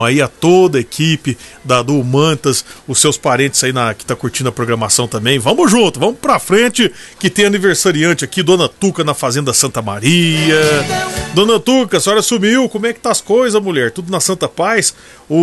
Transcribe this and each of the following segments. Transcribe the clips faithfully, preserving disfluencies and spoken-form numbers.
Aí a toda a equipe da, do Mantas, os seus parentes aí na, que tá curtindo a programação também. Vamos junto, vamos pra frente, que tem aniversariante aqui, Dona Tuca na Fazenda Santa Maria. Dona Tuca, a senhora sumiu, como é que tá as coisas, mulher? Tudo na Santa Paz?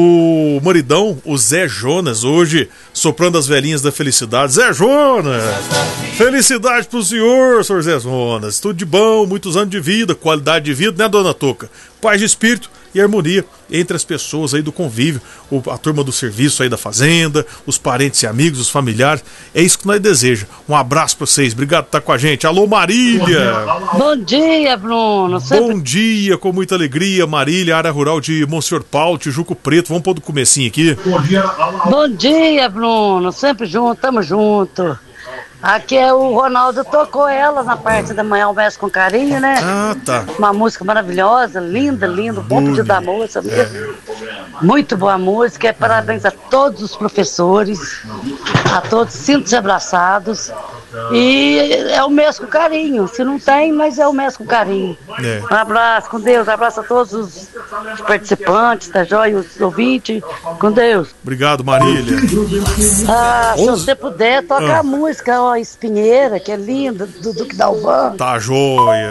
O maridão, o Zé Jonas, hoje soprando as velhinhas da felicidade. Zé Jonas! Felicidade pro senhor, senhor Zé Jonas. Tudo de bom, muitos anos de vida, qualidade de vida, né, Dona Tuca? Paz de espírito e harmonia entre as pessoas aí do convívio, a turma do serviço aí da fazenda, os parentes e amigos, os familiares. É isso que nós desejamos. Um abraço pra vocês, obrigado por estar com a gente. Alô, Marília! Bom dia, Bruno. Sempre... Bom dia, com muita alegria, Marília, área rural de Monsenhor Paulo, Tijuco Preto. Vamos pôr do comecinho aqui. Bom dia, Bruno. Sempre junto, tamo junto. Aqui é o Ronaldo, tocou ela na parte da manhã, Almoço com Carinho, né? Ah, tá. Uma música maravilhosa, linda, linda, bom pedido da moça mesmo. É. Muito boa música, parabéns a todos os professores, a todos, sintam-se abraçados. E é o mês com carinho, se não tem, mas é o mês com carinho. É. Um abraço, com Deus, um abraço a todos os participantes, tá joia, os ouvintes, com Deus. Obrigado, Marília. Ah, se você puder, toca ah. a música, ó, Espinheira, que é linda, do Duque Dalvan. Tá joia.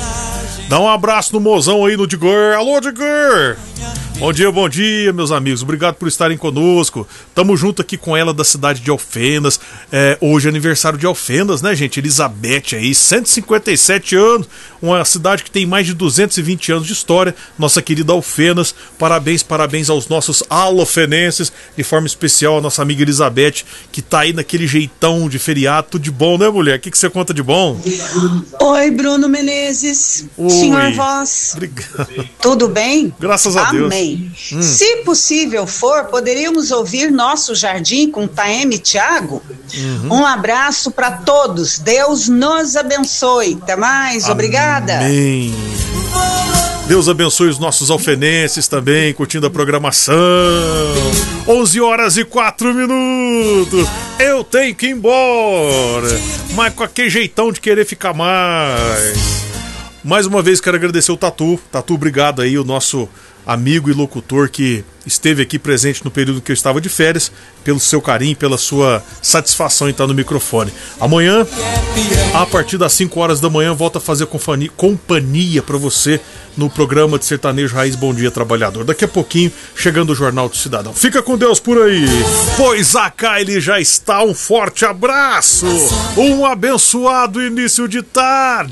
Dá um abraço no mozão aí no Digor. Alô, Digor! Bom dia, bom dia, meus amigos. Obrigado por estarem conosco. Tamo junto aqui com ela da cidade de Alfenas. É, hoje é aniversário de Alfenas, né, gente? Elizabeth aí, cento e cinquenta e sete anos. Uma cidade que tem mais de duzentos e vinte anos de história. Nossa querida Alfenas. Parabéns, parabéns aos nossos alofenenses. De forma especial a nossa amiga Elizabeth, que tá aí naquele jeitão de feriado. Tudo de bom, né, mulher? O que, que você conta de bom? Oi, Bruno Menezes. Oi. Senhor Voz. Obrigado. Tudo bem? Graças a Deus. Amém. Hum. Se possível for, poderíamos ouvir Nosso Jardim com Taeme Thiago? Uhum. Um abraço para todos. Deus nos abençoe. Até mais. Amém. Obrigada. Amém. Deus abençoe os nossos alfenenses também, curtindo a programação. onze horas e quatro minutos. Eu tenho que ir embora, mas com aquele jeitão de querer ficar mais. Mais uma vez quero agradecer o Tatu. Tatu, obrigado aí, o nosso amigo e locutor que esteve aqui presente no período que eu estava de férias, pelo seu carinho, pela sua satisfação em estar no microfone. Amanhã, a partir das cinco horas da manhã, volta a fazer companhia, companhia para você no programa de Sertanejo Raiz Bom Dia Trabalhador. Daqui a pouquinho, chegando o Jornal do Cidadão. Fica com Deus por aí, pois a Kylie já está. Um forte abraço, um abençoado início de tarde.